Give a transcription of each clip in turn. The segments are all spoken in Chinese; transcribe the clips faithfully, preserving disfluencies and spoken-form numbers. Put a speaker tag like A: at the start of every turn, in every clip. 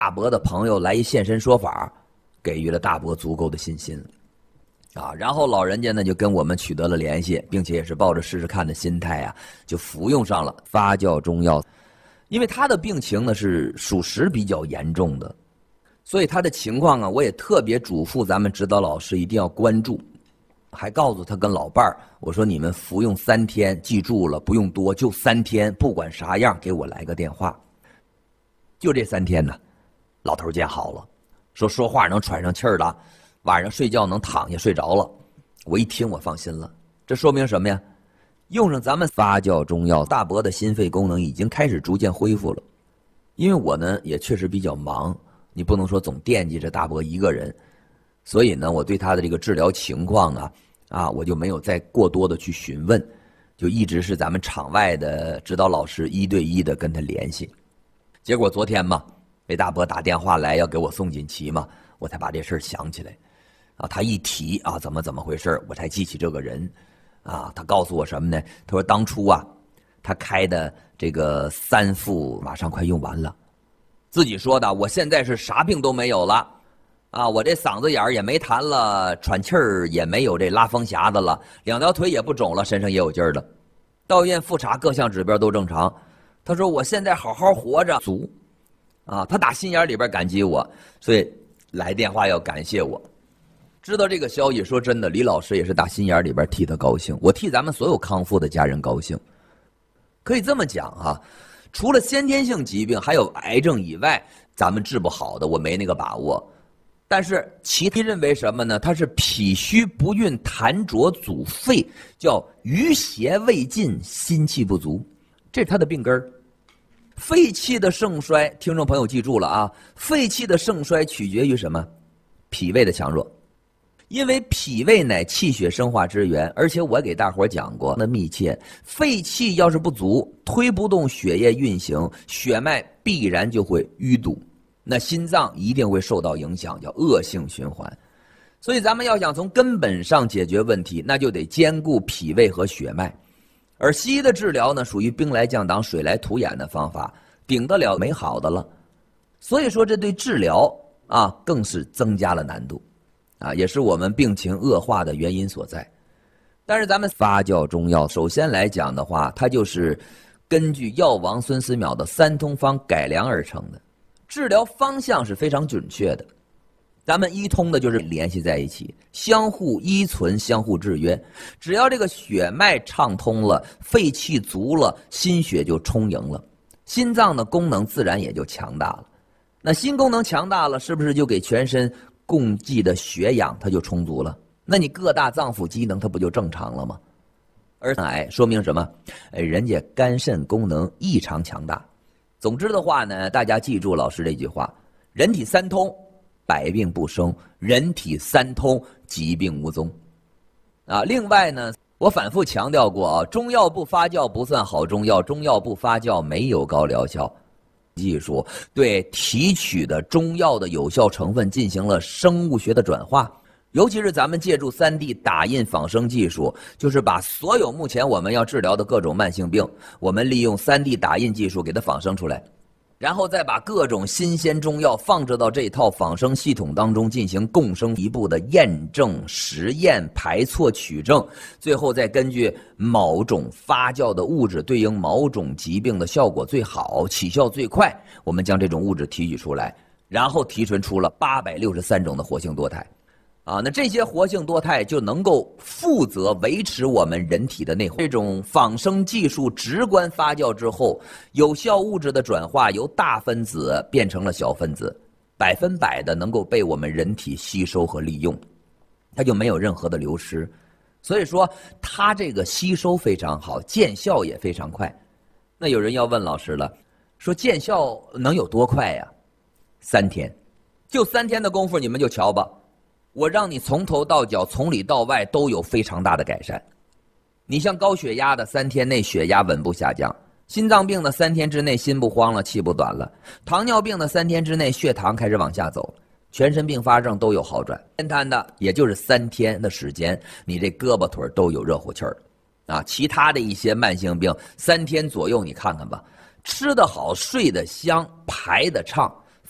A: 大伯的朋友来一现身说法，给予了大伯足够的信心啊。然后老人家呢就跟我们取得了联系，并且也是抱着试试看的心态啊，就服用上了发酵中药。因为他的病情呢是属实比较严重的，所以他的情况啊，我也特别嘱咐咱们指导老师一定要关注，还告诉他跟老伴儿，我说你们服用三天，记住了，不用多，就三天，不管啥样，给我来个电话。就这三天呢，老头见好了，说说话能喘上气儿了，晚上睡觉能躺下睡着了。我一听我放心了，这说明什么呀？用上咱们发酵中药，大伯的心肺功能已经开始逐渐恢复了。因为我呢也确实比较忙，你不能说总惦记着大伯一个人，所以呢我对他的这个治疗情况啊啊我就没有再过多的去询问，就一直是咱们场外的指导老师一对一的跟他联系。结果昨天嘛，给大伯打电话来要给我送锦旗嘛，我才把这事儿想起来啊。他一提啊怎么怎么回事，我才记起这个人啊。他告诉我什么呢？他说当初啊他开的这个三副马上快用完了，自己说的我现在是啥病都没有了啊，我这嗓子眼儿也没痰了，喘气儿也没有这拉风匣子了，两条腿也不肿了，身上也有劲儿了，到医院复查各项指标都正常。他说我现在好好活着足啊，他打心眼里边感激我，所以来电话要感谢我。知道这个消息，说真的，李老师也是打心眼里边替他高兴，我替咱们所有康复的家人高兴。可以这么讲啊，除了先天性疾病还有癌症以外，咱们治不好的我没那个把握。但是其他认为什么呢？它是脾虚不运痰浊阻肺，叫余邪未尽，心气不足，这是他的病根儿。肺气的盛衰，听众朋友记住了啊，肺气的盛衰取决于什么？脾胃的强弱。因为脾胃乃气血生化之源，而且我给大伙讲过那密切，肺气要是不足，推不动血液运行，血脉必然就会淤堵，那心脏一定会受到影响，叫恶性循环。所以咱们要想从根本上解决问题，那就得兼顾脾胃和血脉。而西医的治疗呢，属于兵来将挡水来土掩的方法，顶得了没好的了。所以说这对治疗啊更是增加了难度啊，也是我们病情恶化的原因所在。但是咱们发酵中药首先来讲的话，它就是根据药王孙思邈的三通方改良而成的，治疗方向是非常准确的。咱们医通的就是联系在一起，相互依存，相互制约。只要这个血脉畅通了，肺气足了，心血就充盈了，心脏的功能自然也就强大了。那心功能强大了，是不是就给全身供给的血氧它就充足了？那你各大脏腑机能它不就正常了吗？而癌说明什么？哎，人家肝肾功能异常强大。总之的话呢，大家记住老师这句话：人体三通，百病不生；人体三通，疾病无踪。啊，另外呢，我反复强调过啊，中药不发酵不算好中药，中药不发酵没有高疗效。技术对提取的中药的有效成分进行了生物学的转化，尤其是咱们借助 三 D 打印仿生技术，就是把所有目前我们要治疗的各种慢性病，我们利用 三 D 打印技术给它仿生出来，然后再把各种新鲜中药放置到这套仿生系统当中进行共生一步的验证、实验、排错取证，最后再根据某种发酵的物质对应某种疾病的效果最好、起效最快，我们将这种物质提取出来，然后提纯出了八百六十三种的活性多肽。啊，那这些活性多肽就能够负责维持我们人体的内环。这种仿生技术直观发酵之后，有效物质的转化由大分子变成了小分子，百分百的能够被我们人体吸收和利用，它就没有任何的流失。所以说它这个吸收非常好，见效也非常快。那有人要问老师了，说见效能有多快呀？三天，就三天的功夫，你们就瞧吧。我让你从头到脚，从里到外都有非常大的改善。你像高血压的，三天内血压稳步下降；心脏病的三天之内心不慌了，气不短了；糖尿病的三天之内血糖开始往下走，全身并发症都有好转。偏瘫的也就是三天的时间，你这胳膊腿都有热乎气儿啊。其他的一些慢性病，三天左右你看看吧，吃得好，睡得香，排得畅，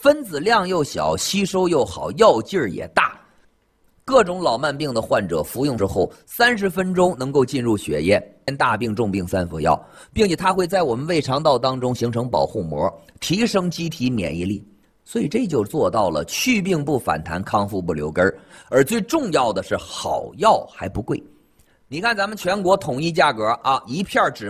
A: 分子量又小，吸收又好，药劲儿也大。各种老慢病的患者服用之后，三十分钟能够进入血液，大病重病三服药，并且它会在我们胃肠道当中形成保护膜，提升机体免疫力。所以这就做到了去病不反弹，康复不留根儿。而最重要的是，好药还不贵。你看咱们全国统一价格啊，一片止